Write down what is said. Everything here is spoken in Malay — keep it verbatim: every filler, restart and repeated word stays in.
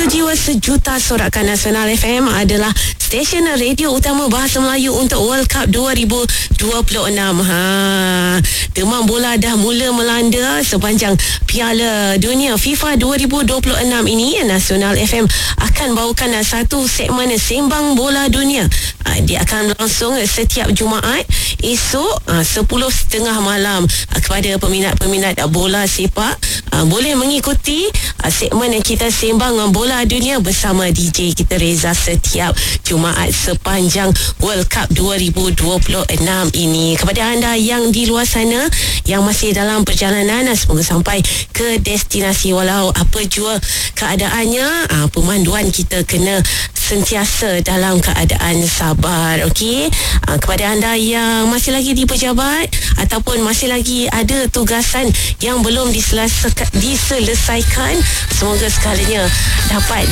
Satu Jiwa Sejuta Sorakan Nasional F M adalah stesen radio utama bahasa Melayu untuk World Cup dua ribu dua puluh enam. Ha, demam bola dah mula melanda sepanjang Piala Dunia FIFA dua ribu dua puluh enam ini. Nasional F M akan bawakan satu segmen Sembang Bola Dunia. Ha, dia akan berlangsung setiap Jumaat esok ha, sepuluh tiga puluh malam. Ha, kepada peminat-peminat bola sepak, ha, boleh mengikuti ha, segmen yang kita Sembang Bola Dunia bersama D J kita Reza setiap Jumaat sepanjang World Cup dua ribu dua puluh enam ini. Kepada anda yang di luar sana yang masih dalam perjalanan, semoga sampai ke destinasi walau apa jua keadaannya. Ha, pemanduan kita kena sentiasa dalam keadaan sabar. Okey, ha, kepada anda yang masih lagi di pejabat ataupun masih lagi ada tugasan yang belum diselesaikan, diselesaikan semoga sekalanya dapat